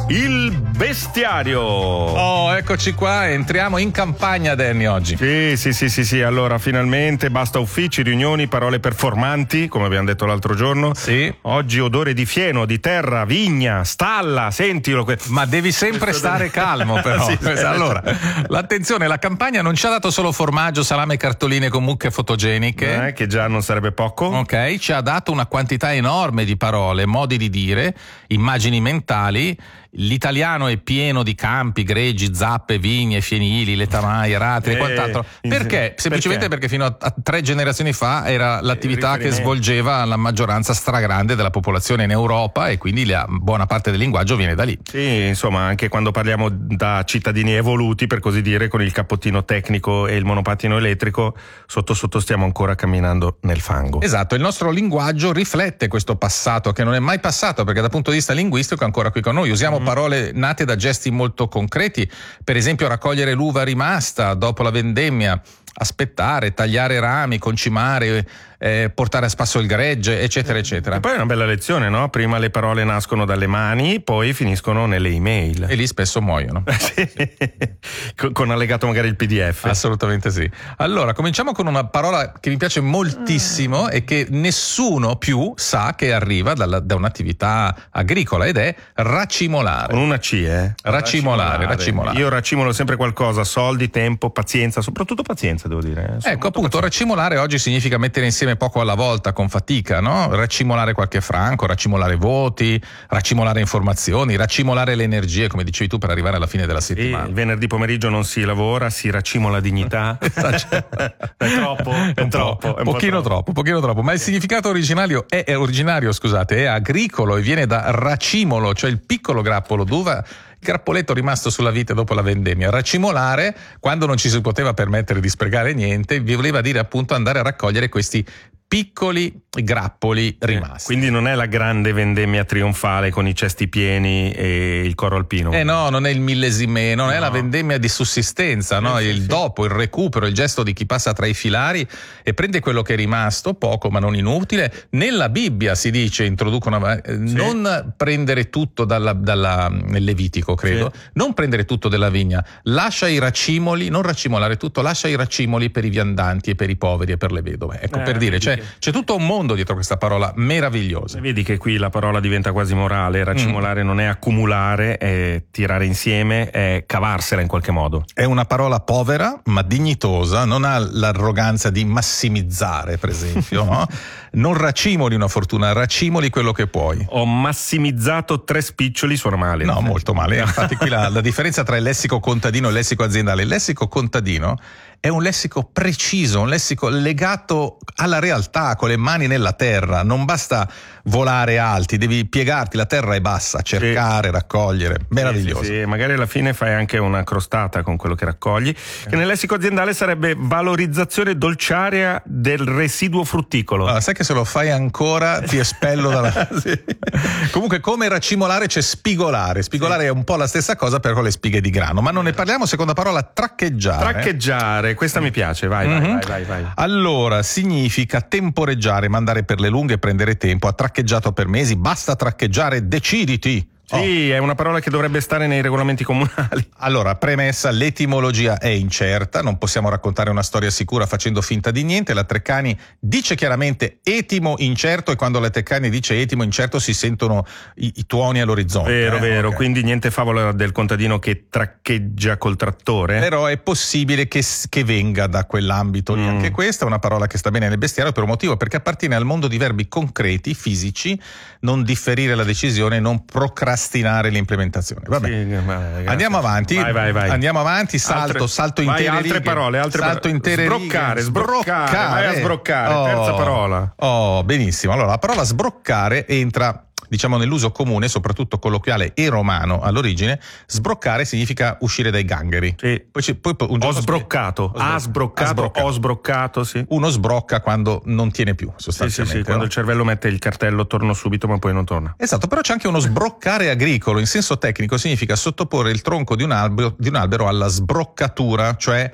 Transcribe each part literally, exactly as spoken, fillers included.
Il bestiario. Oh, eccoci qua, entriamo in campagna, Danny, oggi. Sì, sì, sì, sì, sì. Allora, finalmente basta uffici, riunioni, parole performanti, come abbiamo detto l'altro giorno. Sì. Oggi odore di fieno, di terra, vigna, stalla, sentilo. Ma devi sempre stare calmo, però. Sì, allora, l'attenzione, la campagna non ci ha dato solo formaggio, salame e cartoline con mucche fotogeniche. Eh, che già non sarebbe poco. Ok, ci ha dato una quantità enorme di parole, modi di dire, immagini mentali. L'italiano è pieno di campi, greggi, zappe, vigne, fienili, letamaie, ratri e Eh, quant'altro. Perché? Semplicemente perché, perché fino a, a tre generazioni fa era l'attività che svolgeva la maggioranza stragrande della popolazione in Europa, e quindi la buona parte del linguaggio viene da lì. Sì, insomma, anche quando parliamo da cittadini evoluti, per così dire, con il cappottino tecnico e il monopattino elettrico, sotto sotto stiamo ancora camminando nel fango. Esatto, il nostro linguaggio riflette questo passato che non è mai passato, perché dal punto di vista linguistico è ancora qui con noi. Usiamo mm. parole nate da gesti molto concreti, per esempio raccogliere l'uva rimasta dopo la vendemmia, aspettare, tagliare rami, concimare, eh, portare a spasso il gregge, eccetera, eccetera. E poi è una bella lezione, no? Prima le parole nascono dalle mani, poi finiscono nelle email. E lì spesso muoiono. Sì. con, con allegato magari il P D F. Assolutamente sì. Allora, cominciamo con una parola che mi piace moltissimo mm. e che nessuno più sa che arriva dalla, da un'attività agricola, ed è racimolare. Con una C, eh? Racimolare, racimolare. Io racimolo sempre qualcosa, soldi, tempo, pazienza, soprattutto pazienza, devo dire. Sono ecco, appunto, pazienza. Racimolare oggi significa mettere insieme poco alla volta, con fatica, no? Racimolare qualche franco, racimolare voti, racimolare informazioni, racimolare le energie, come dicevi tu, per arrivare alla fine della settimana. E il venerdì pomeriggio non si lavora, si racimola dignità. È troppo? È, è un troppo. È un pochino troppo. troppo, pochino troppo. Ma il significato originario è, è originario, scusate, è agricolo e viene da racimolo, cioè il piccolo grappolo d'uva, grappoletto rimasto sulla vite dopo la vendemmia. Racimolare, quando non ci si poteva permettere di sprecare niente, vi voleva dire appunto andare a raccogliere questi piccoli grappoli rimasti. Eh, quindi non è la grande vendemmia trionfale con i cesti pieni e il coro alpino. Eh no, non è il millesime, non no. è la vendemmia di sussistenza, no? Eh, sì, il sì. dopo, il recupero, il gesto di chi passa tra i filari e prende quello che è rimasto, poco ma non inutile. Nella Bibbia si dice, introducono eh, sì. non prendere tutto dalla, dalla, nel Levitico, credo, sì. non prendere tutto della vigna, lascia i racimoli, non racimolare tutto, lascia i racimoli per i viandanti e per i poveri e per le vedove. Ecco, eh, per dire, cioè c'è tutto un mondo dietro questa parola meravigliosa. Vedi che qui la parola diventa quasi morale. Racimolare mm. non è accumulare, è tirare insieme, è cavarsela in qualche modo. È una parola povera ma dignitosa, non ha l'arroganza di massimizzare, per esempio, no? Non racimoli una fortuna, racimoli quello che puoi. Ho massimizzato tre spiccioli, suona male. No, molto male. Infatti qui la, la differenza tra il lessico contadino e il lessico aziendale. Il lessico contadino è un lessico preciso, un lessico legato alla realtà, con le mani nella terra. Non basta volare alti, devi piegarti, la terra è bassa, cercare, sì. raccogliere. Meraviglioso. Sì, sì, sì. Magari alla fine fai anche una crostata con quello che raccogli, eh. che nel lessico aziendale sarebbe valorizzazione dolciaria del residuo frutticolo. Allora, sai che se lo fai ancora ti espello dalla... sì. Comunque, come racimolare c'è spigolare. Spigolare sì. è un po' la stessa cosa, però con le spighe di grano. Ma non ne parliamo. Seconda parola, traccheggiare. Traccheggiare. Questa mi piace, vai, vai, mm-hmm. vai, vai, vai. Allora, significa temporeggiare, mandare per le lunghe e prendere tempo. Ha traccheggiato per mesi, basta traccheggiare, deciditi. Sì, oh. è una parola che dovrebbe stare nei regolamenti comunali. Allora, premessa, l'etimologia è incerta, non possiamo raccontare una storia sicura facendo finta di niente. La Treccani dice chiaramente etimo incerto, e quando la Treccani dice etimo incerto si sentono i, i tuoni all'orizzonte. Vero, eh? vero, okay. Quindi niente favola del contadino che traccheggia col trattore. Però è possibile che, che venga da quell'ambito lì. Mm. Anche questa è una parola che sta bene nel bestiario per un motivo, perché appartiene al mondo di verbi concreti, fisici, non differire la decisione, non procrastinare l'implementazione. Vabbè. Sì, vai, andiamo avanti. Vai, vai, vai. Andiamo avanti, salto, altre, salto vai, intere altre righe. parole, altre salto parole. Intere sbroccare, righe. sbroccare, sbroccare. vai a sbroccare, oh, terza parola. Oh, benissimo. Allora, la parola sbroccare entra, diciamo, nell'uso comune, soprattutto colloquiale e romano all'origine. Sbroccare significa uscire dai gangheri. Sì. Poi, poi, poi un ho sbroccato, ha sbroccato, sbroccato, ho sbroccato, sì. Uno sbrocca quando non tiene più, sostanzialmente. Sì, sì, sì, no? quando il cervello mette il cartello torno subito, ma poi non torna. Esatto, però c'è anche uno sbroccare agricolo. In senso tecnico significa sottoporre il tronco di un albero, di un albero alla sbroccatura, cioè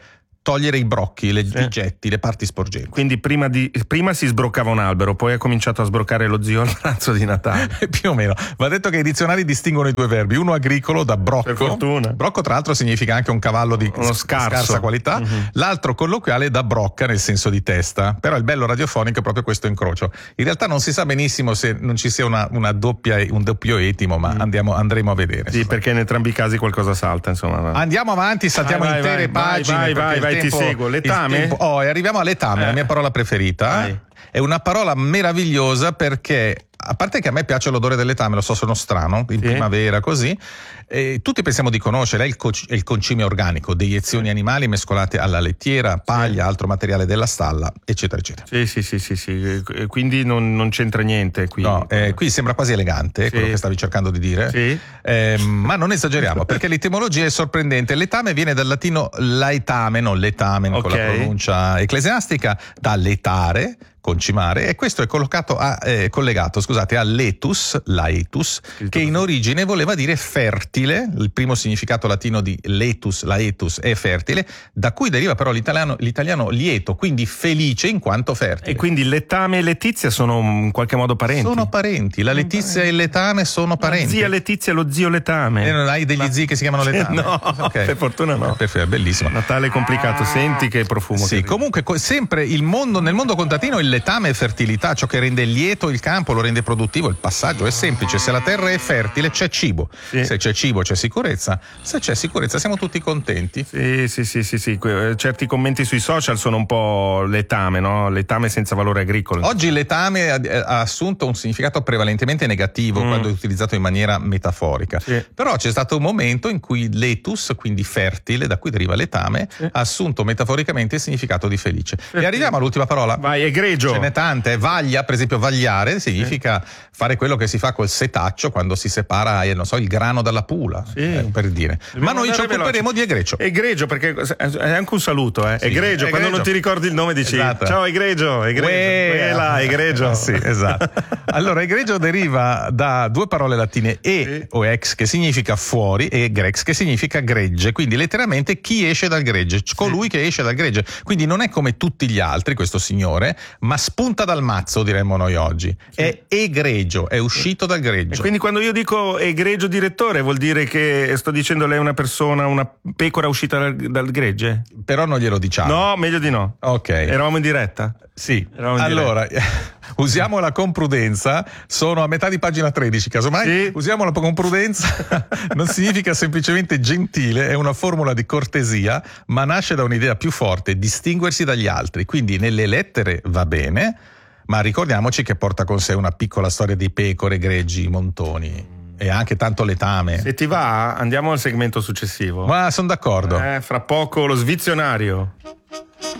togliere i brocchi, le, sì. i getti, le parti sporgenti. Quindi prima, di, prima si sbroccava un albero, poi ha cominciato a sbroccare lo zio al pranzo di Natale. Più o meno. Va detto che i dizionari distinguono i due verbi, uno agricolo da brocco. Per fortuna. Brocco tra l'altro significa anche un cavallo di Uno scarso. scarsa qualità, mm-hmm. L'altro colloquiale da brocca nel senso di testa. Però il bello radiofonico è proprio questo incrocio. In realtà non si sa benissimo se non ci sia una, una doppia, un doppio etimo, ma mm. andiamo, andremo a vedere. Sì, perché in entrambi i casi qualcosa salta, insomma. Andiamo avanti, saltiamo vai, intere vai, pagine. Vai, vai, vai, tempo, ti seguo. Letame? Tempo, oh, e arriviamo all'etame, eh. la mia parola preferita. Vai. È una parola meravigliosa perché, a parte che a me piace l'odore del letame, lo so, sono strano, in sì. primavera così, eh, tutti pensiamo di conoscere, è il, co- è il concime organico, deiezioni animali mescolate alla lettiera, paglia, sì. altro materiale della stalla, eccetera, eccetera. Sì, sì, sì, sì, sì. Quindi non, non c'entra niente qui. No, eh, qui sembra quasi elegante, sì. quello che stavi cercando di dire, sì. eh, ma non esageriamo, perché l'etimologia è sorprendente. Letame viene dal latino laetame, non letame, okay. con la pronuncia ecclesiastica, da letare, concimare, e questo è collocato a, eh, collegato scusate, a letus, laetus, che in origine voleva dire fertile. Il primo significato latino di letus, laetus, è fertile, da cui deriva però l'italiano, l'italiano lieto, quindi felice in quanto fertile. E quindi letame e Letizia sono in qualche modo parenti? Sono parenti, la Letizia e il letame sono parenti. La zia Letizia e lo zio letame. E non hai degli Ma... zii che si chiamano letame? No, okay. Per fortuna no. Perfetto, bellissimo. Natale complicato, senti che profumo. Sì, che comunque sempre il mondo, nel mondo contadino il letame è fertilità, ciò che rende lieto il campo, lo rende produttivo. Il passaggio è semplice: se la terra è fertile c'è cibo, sì. se c'è cibo c'è sicurezza, se c'è sicurezza siamo tutti contenti. Sì, sì, sì, sì, sì. Certi commenti sui social sono un po' letame, no? Letame senza valore agricolo. Oggi letame ha assunto un significato prevalentemente negativo mm. quando è utilizzato in maniera metaforica, sì. però c'è stato un momento in cui letus, quindi fertile, da cui deriva letame, sì. ha assunto metaforicamente il significato di felice. Sì. E arriviamo all'ultima parola. Vai, egregio. Ce n'è tante. Vaglia, per esempio, vagliare significa sì. fare quello che si fa col setaccio quando si separa, non so, il grano dalla pula, sì. eh, per dire. Dobbiamo Ma noi ci occuperemo di egregio. Egregio, perché è anche un saluto, eh. Sì. Egregio, egregio, quando non ti ricordi il nome dici esatto. ciao egregio, egregio, Uela, egregio. Sì, esatto. Allora, egregio deriva da due parole latine, e sì. o ex, che significa fuori, e grex, che significa gregge, quindi letteralmente chi esce dal gregge, colui sì. che esce dal gregge. Quindi non è come tutti gli altri, questo signore, ma spunta dal mazzo, diremmo noi oggi. Sì. È egregio, è uscito dal greggio. E quindi quando io dico egregio direttore vuol dire che sto dicendo lei è una persona, una pecora uscita dal, dal gregge? Però non glielo diciamo. No, meglio di no. Ok. Eravamo in diretta? Sì. Eravamo in allora, usiamola con prudenza. Sono a metà di pagina tredici, casomai. Sì. Usiamola con prudenza. Non significa semplicemente gentile, è una formula di cortesia, ma nasce da un'idea più forte: distinguersi dagli altri. Quindi nelle lettere va bene, ma ricordiamoci che porta con sé una piccola storia di pecore, greggi, montoni e anche tanto letame. Se ti va, andiamo al segmento successivo. Ma sono d'accordo. Eh, fra poco lo svizionario.